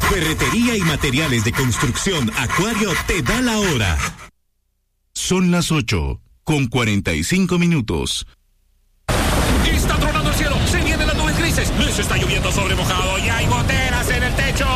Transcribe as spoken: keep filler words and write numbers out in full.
Ferretería y materiales de construcción Acuario te da la hora. Son las ocho, con cuarenta y cinco minutos. Está tronando el cielo, se vienen las nubes grises, les está lloviendo sobre mojado y hay goteras en el techo.